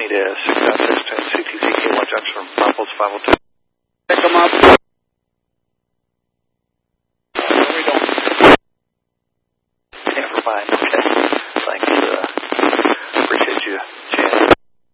need a 6.6 to CTC K1 junction from Purple's 502. Pick them up. Where are we going? Never mind. Okay. Thanks.